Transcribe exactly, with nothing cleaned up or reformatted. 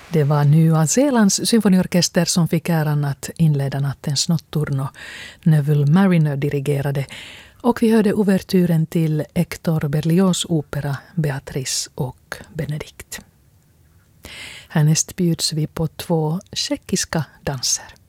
Det var Nya Zeelands symfoniorkester som fick äran att inleda nattens notturno. Neville Marriner dirigerade och vi hörde ouvertyren till Hector Berlioz opera Beatrice och Benedikt. Härnäst bjuds vi på två tjeckiska danser.